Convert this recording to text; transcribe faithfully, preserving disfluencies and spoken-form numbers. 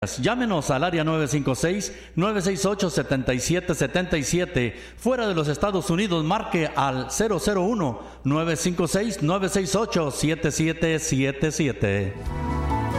Llámenos al área nueve cinco seis, nueve seis ocho, siete siete siete siete. Fuera de los Estados Unidos, marque al cero cero uno, nueve cinco seis, nueve seis ocho, siete siete siete siete.